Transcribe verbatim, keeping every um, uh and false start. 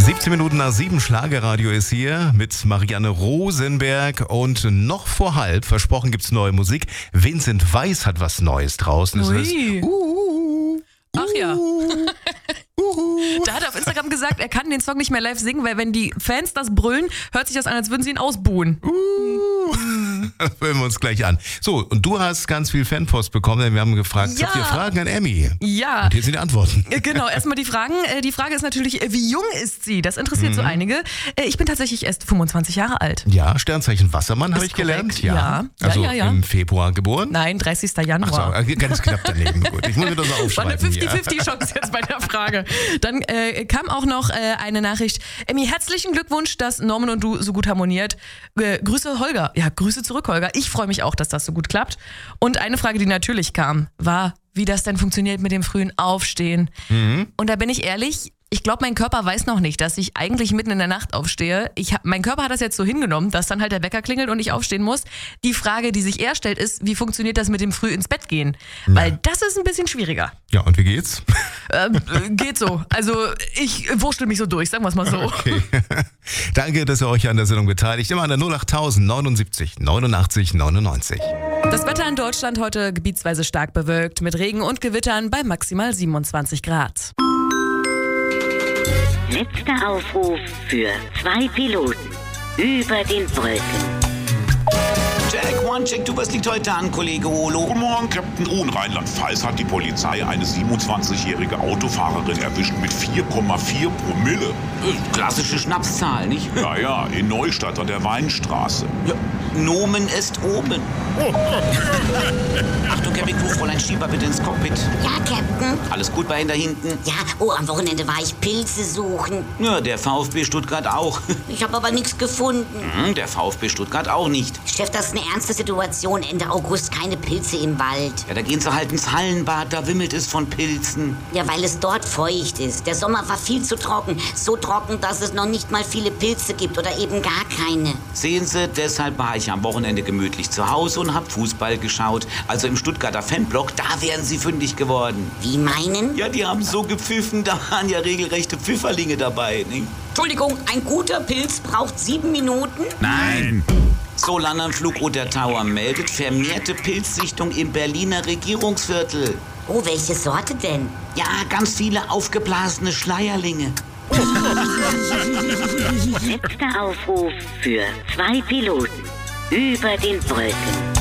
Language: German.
siebzehn Minuten nach sieben, Schlagerradio ist hier mit Marianne Rosenberg und noch vor halb, versprochen gibt's neue Musik. Vincent Weiss hat was Neues draußen. Das heißt, uh, uh, Ach ja. uh, Da hat er auf Instagram gesagt, er kann den Song nicht mehr live singen, weil wenn die Fans das brüllen, hört sich das an, als würden sie ihn ausbuhen. uh. Hören wir uns gleich an. So, und du hast ganz viel Fanpost bekommen, denn wir haben gefragt, Ja. habt ihr Fragen an Emmy? Ja. Und hier sind die Antworten. Genau, erstmal die Fragen. Äh, Die Frage ist natürlich, äh, wie jung ist sie? Das interessiert so einige. Äh, Ich bin tatsächlich erst fünfundzwanzig Jahre alt. Ja, Sternzeichen Wassermann habe Ist ich gelernt. korrekt, ja. Ja, Also ja, ja. im Februar geboren. Nein, dreißigster Ach so, Januar. ganz knapp daneben. Gut, ich muss mir das mal War eine aufschreiben. fünfzig hier. fünfzig Chance jetzt bei der Frage. Dann äh, kam auch noch äh, eine Nachricht. Emmy, herzlichen Glückwunsch, dass Norman und du so gut harmoniert. Äh, Grüße Holger. Ja, Grüße zurück, Holger. Ich freue mich auch, dass das so gut klappt. Und eine Frage, die natürlich kam, war, wie das denn funktioniert mit dem frühen Aufstehen. Mhm. Und da bin ich ehrlich, ich glaube, mein Körper weiß noch nicht, dass ich eigentlich mitten in der Nacht aufstehe. Ich hab, mein Körper hat das jetzt so hingenommen, dass dann halt der Wecker klingelt und ich aufstehen muss. Die Frage, die sich eher stellt, ist, wie funktioniert das mit dem früh ins Bett gehen? Weil das ist ein bisschen schwieriger. Ja, und wie geht's? Ähm, äh, geht so. Also ich wurschtel mich so durch, sagen wir es mal so. Okay. Danke, dass ihr euch an der Sendung beteiligt. Immer an der null acht neunundsiebzig neunundachtzig neunundneunzig. Das Wetter in Deutschland heute gebietsweise stark bewölkt, mit Regen und Gewittern bei maximal siebenundzwanzig Grad. Letzter Aufruf für zwei Piloten über den Wolken. Jack, one check, du, was liegt heute an, Kollege Olo? Guten Morgen, Captain O. In Rheinland-Pfalz hat die Polizei eine siebenundzwanzigjährige Autofahrerin erwischt mit vier Komma vier Promille. Äh, Klassische Schnapszahl, nicht? Naja, in Neustadt an der Weinstraße. Ja, Nomen est omen. Achtung, Cabin Crew, Fräulein Schieber, bitte ins Cockpit. Ja, Captain. Alles gut bei Ihnen da hinten? Ja, oh, am Wochenende war ich Pilze suchen. Ja, der VfB Stuttgart auch. Ich habe aber nichts gefunden. Hm, der VfB Stuttgart auch nicht. Chef, das ist eine ernste Situation. Ende August keine Pilze im Wald. Ja, da gehen Sie halt ins Hallenbad, da wimmelt es von Pilzen. Ja, weil es dort feucht ist. Der Sommer war viel zu trocken. So trocken, dass es noch nicht mal viele Pilze gibt oder eben gar keine. Sehen Sie, deshalb war ich am Wochenende gemütlich zu Hause und hab Fußball geschaut. Also im Stuttgarter Fanblock, da wären Sie fündig geworden. Wie meinen? Ja, die haben so gepfiffen, da waren ja regelrechte Pfifferlinge dabei, nicht? Entschuldigung, ein guter Pilz braucht sieben Minuten? Nein! Solaranflug oder Tower meldet vermehrte Pilzsichtung im Berliner Regierungsviertel. Oh, welche Sorte denn? Ja, ganz viele aufgeblasene Schleierlinge. Letzter Aufruf für zwei Piloten über den Wolken.